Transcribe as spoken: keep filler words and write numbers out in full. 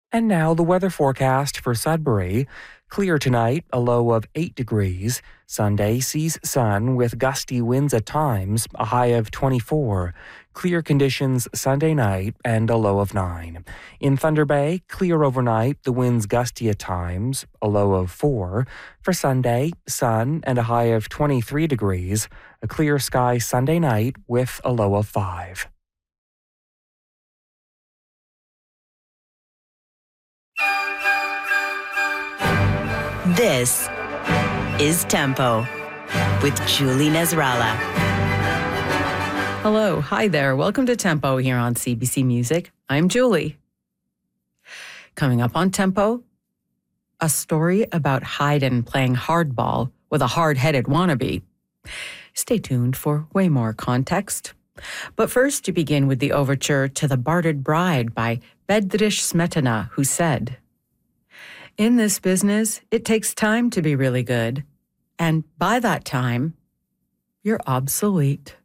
And now the weather forecast for Sudbury. Clear tonight, a low of eight degrees. Sunday sees sun with gusty winds at times, a high of twenty-four. Clear conditions Sunday night and a low of nine. In Thunder Bay, clear overnight, the winds gusty at times, a low of four. For Sunday, sun and a high of twenty-three degrees. A clear sky Sunday night with a low of five. This is Tempo with Julie Nasrallah. Hello, hi there. Welcome to Tempo here on C B C Music. I'm Julie. Coming up on Tempo, a story about Haydn playing hardball with a hard-headed wannabe. Stay tuned for way more context. But first, you begin with the overture to The Bartered Bride by Bedřich Smetana, who said, "In this business, it takes time to be really good. And by that time, you're obsolete."